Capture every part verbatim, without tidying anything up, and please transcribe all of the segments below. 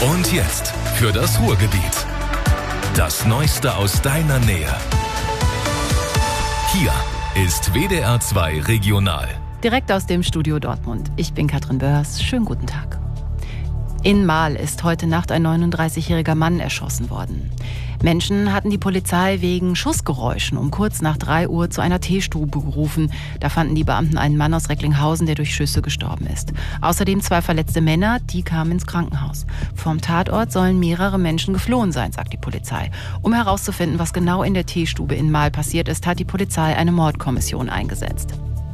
Und jetzt für das Ruhrgebiet. Das Neueste aus deiner Nähe. Hier ist W D R zwei Regional. Direkt aus dem Studio Dortmund. Ich bin Katrin Börs. Schönen guten Tag. In Marl ist heute Nacht ein neununddreißigjähriger Mann erschossen worden. Menschen hatten die Polizei wegen Schussgeräuschen um kurz nach drei Uhr zu einer Teestube gerufen. Da fanden die Beamten einen Mann aus Recklinghausen, der durch Schüsse gestorben ist. Außerdem zwei verletzte Männer, die kamen ins Krankenhaus. Vom Tatort sollen mehrere Menschen geflohen sein, sagt die Polizei. Um herauszufinden, was genau in der Teestube in Marl passiert ist, hat die Polizei eine Mordkommission eingesetzt.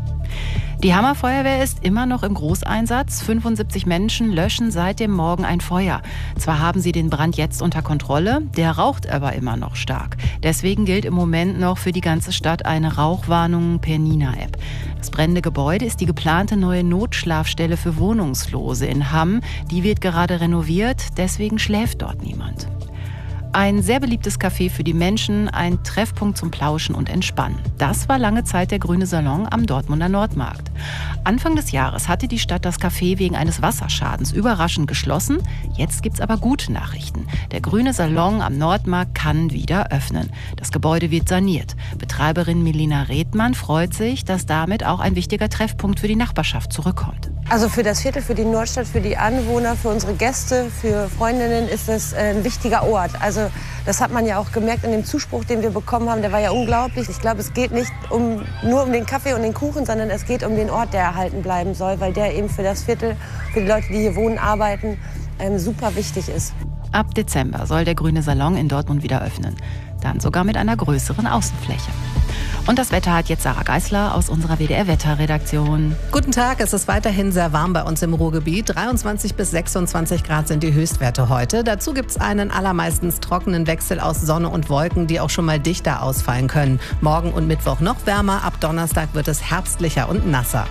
Die Hammerfeuerwehr ist immer noch im Großeinsatz. fünfundsiebzig Menschen löschen seit dem Morgen ein Feuer. Zwar haben sie den Brand jetzt unter Kontrolle, der raucht aber immer noch stark. Deswegen gilt im Moment noch für die ganze Stadt eine Rauchwarnung per Nina-App. Das brennende Gebäude ist die geplante neue Notschlafstelle für Wohnungslose in Hamm. Die wird gerade renoviert, deswegen schläft dort niemand. Ein sehr beliebtes Café für die Menschen, ein Treffpunkt zum Plauschen und Entspannen. Das war lange Zeit der Grüne Salon am Dortmunder Nordmarkt. Anfang des Jahres hatte die Stadt das Café wegen eines Wasserschadens überraschend geschlossen. Jetzt gibt's aber gute Nachrichten. Der Grüne Salon am Nordmarkt kann wieder öffnen. Das Gebäude wird saniert. Betreiberin Melina Redmann freut sich, dass damit auch ein wichtiger Treffpunkt für die Nachbarschaft zurückkommt. Also für das Viertel, für die Nordstadt, für die Anwohner, für unsere Gäste, für Freundinnen ist das ein wichtiger Ort. Also das hat man ja auch gemerkt in dem Zuspruch, den wir bekommen haben. Der war ja unglaublich. Ich glaube, es geht nicht um, nur um den Kaffee und den Kuchen, sondern es geht um den Ort, der erhalten bleiben soll, weil der eben für das Viertel, für die Leute, die hier wohnen, arbeiten, ähm, super wichtig ist. Ab Dezember soll der Grüne Salon in Dortmund wieder öffnen. Dann sogar mit einer größeren Außenfläche. Und das Wetter hat jetzt Sarah Geisler aus unserer W D R-Wetterredaktion. Guten Tag, es ist weiterhin sehr warm bei uns im Ruhrgebiet. dreiundzwanzig bis sechsundzwanzig Grad sind die Höchstwerte heute. Dazu gibt es einen allermeistens trockenen Wechsel aus Sonne und Wolken, die auch schon mal dichter ausfallen können. Morgen und Mittwoch noch wärmer, ab Donnerstag wird es herbstlicher und nasser.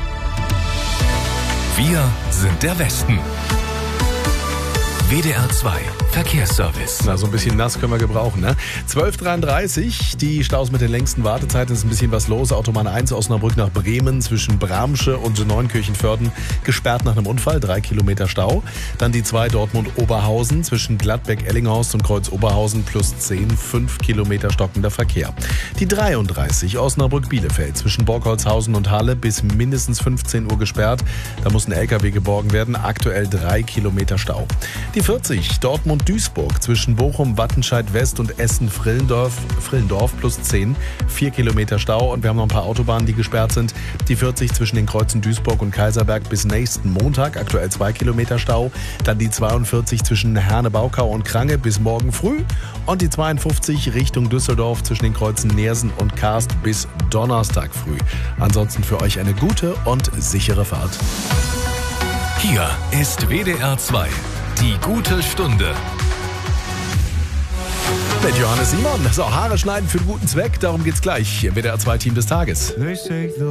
Wir sind der Westen. W D R zwei Verkehrsservice. Na, so ein bisschen nass können wir gebrauchen, ne? zwölf Uhr dreiunddreißig, die Staus mit den längsten Wartezeiten, ist ein bisschen was los. Autobahn eins Osnabrück nach Bremen zwischen Bramsche und Neunkirchen-Vörden gesperrt nach einem Unfall, drei Kilometer Stau. Dann die zwei Dortmund-Oberhausen zwischen Gladbeck-Ellinghorst und Kreuz-Oberhausen plus zehn, fünf Kilometer stockender Verkehr. Die dreiunddreißig Osnabrück-Bielefeld zwischen Borkholzhausen und Halle bis mindestens fünfzehn Uhr gesperrt. Da muss ein L K W geborgen werden, aktuell drei Kilometer Stau. Die vierzig Dortmund-Duisburg zwischen Bochum, Wattenscheid West und Essen-Frillendorf Frillendorf plus zehn, vier Kilometer Stau. Und wir haben noch ein paar Autobahnen, die gesperrt sind. Die vierzig zwischen den Kreuzen Duisburg und Kaiserberg bis nächsten Montag, aktuell zwei Kilometer Stau. Dann die zweiundvierzig zwischen Herne-Baukau und Krange bis morgen früh. Und die zweiundfünfzig Richtung Düsseldorf zwischen den Kreuzen Neersen und Karst bis Donnerstag früh. Ansonsten für euch eine gute und sichere Fahrt. Hier ist W D R zwei. Die gute Stunde. Mit Johannes Simon. So, Haare schneiden für einen guten Zweck. Darum geht's gleich im W D R zwei Team des Tages.